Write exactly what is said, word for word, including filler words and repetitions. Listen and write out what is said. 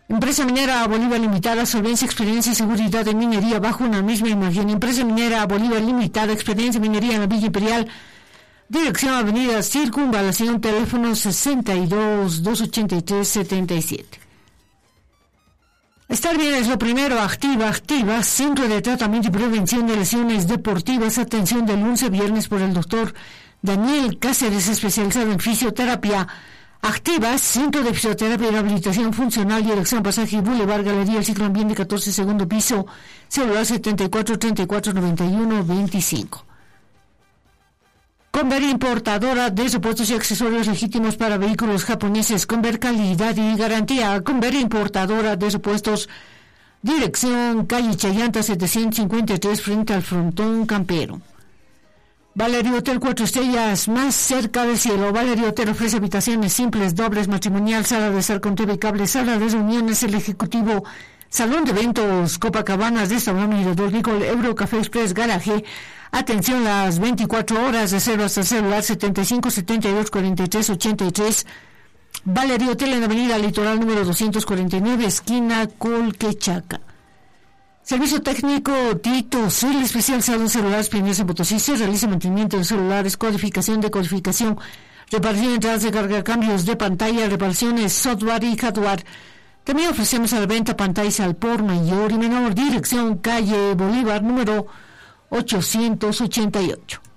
Empresa Minera Bolívar Limitada, solvencia, experiencia y seguridad en minería bajo una misma imagen. Empresa Minera Bolívar Limitada, experiencia en minería en la Villa Imperial. Dirección Avenida Circunvalación, teléfono sesenta y dos, doscientos ochenta y tres, setenta y siete. Estar bien es lo primero. Activa, activa, Centro de Tratamiento y Prevención de Lesiones Deportivas. Atención de lunes a viernes por el doctor Daniel Cáceres, especializado en fisioterapia. Activa, Centro de Fisioterapia y Rehabilitación Funcional, dirección Pasaje Boulevard, Galería El Ciclo Ambiente, catorce, segundo piso, celular setenta y cuatro, treinta y cuatro, noventa y uno, veinticinco. Conver, importadora de repuestos y accesorios legítimos para vehículos japoneses. Conver, calidad y garantía. Conver, importadora de repuestos. Dirección calle Chayanta setecientos cincuenta y tres, frente al frontón campero. Valerio Hotel, cuatro estrellas, más cerca del cielo. Valerio Hotel ofrece habitaciones simples, dobles, matrimonial, sala de estar con T V y cable, sala de reuniones, el ejecutivo, salón de eventos, Copacabanas, restaurante Mirador, Nicole, Euro, Café Express, garaje. Atención las veinticuatro horas, reservas al celular setenta y cinco, setenta y dos, cuarenta y tres, ochenta y tres. Valerio Hotel en Avenida Litoral número doscientos cuarenta y nueve, esquina Colquechaca. Servicio técnico Tito, soy el especializado en celulares Pioneros en Potosí. Se realiza mantenimiento de celulares, codificación, decodificación, reparación de entradas de carga, cambios de pantalla, reparaciones, software y hardware. También ofrecemos a la venta pantallas al por mayor y menor. Dirección calle Bolívar número ochocientos ochenta y ocho.